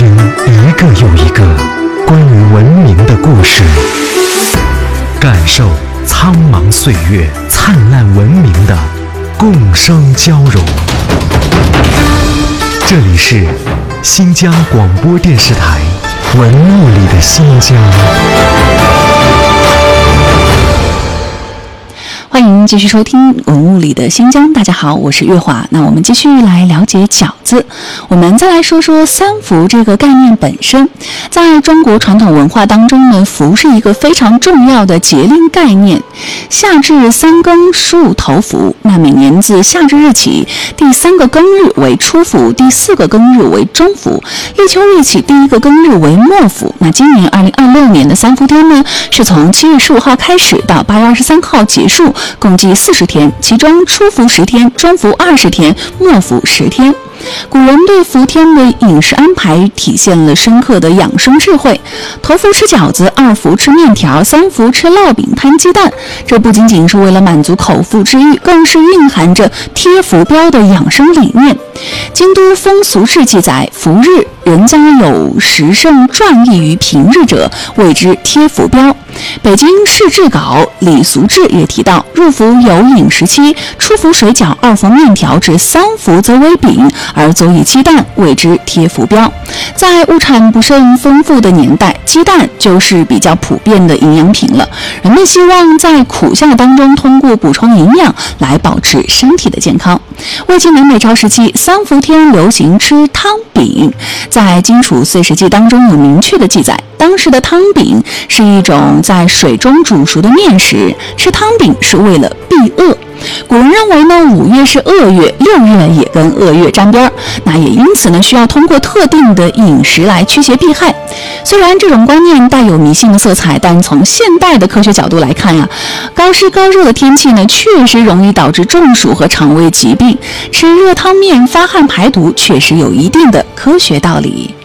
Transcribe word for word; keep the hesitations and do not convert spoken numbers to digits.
听一个又一个关于文明的故事，感受苍茫岁月灿烂文明的共生交融。这里是新疆广播电视台文物里的新疆。 欢迎继续收听文物里的新疆。大家好，我是月华。那我们继续来了解饺子。我们再来说说三伏这个概念本身。在中国传统文化当中呢，伏是一个非常重要的节令概念。夏至三更戌头伏，那每年自夏至日起，第三个庚日为初伏，第四个庚日为中伏，立秋日起第一个庚日为末伏。那今年二零二六年的三伏天呢，是从七月十五号开始到八月二十三号结束，共计四十天，其中初伏十天，中伏二十天，末伏十天。古人对伏天的饮食安排体现了深刻的养生智慧。头伏吃饺子，二伏吃面条，三伏吃烙饼摊鸡蛋。这不仅仅是为了满足口腹之欲，更是蕴含着贴伏标的养生理念。京都风俗志记载，伏日人家有时胜传译于平日者，谓之贴伏标。北京市志稿李俗志也提到，入伏有饮食期，初伏水饺，二伏面条，至三伏则为饼，而佐以鸡蛋，谓之贴伏标。在物产不甚丰富的年代，鸡蛋就是比较普遍的营养品了。人们希望在苦夏当中通过补充营养来保持身体的健康。魏晋南北朝时期，三伏天流行吃汤饼，在金楚岁时记当中有明确的记载。当时的汤饼是一种在水中煮熟的面食，吃汤饼是为了避恶。古人认为呢，五月是恶月，六月也跟恶月沾边，那也因此呢，需要通过特定的饮食来驱邪避害。虽然这种观念带有迷信的色彩，但从现代的科学角度来看呀、啊，高湿高热的天气呢，确实容易导致中暑和肠胃疾病。吃热汤面发汗排毒，确实有一定的科学道理。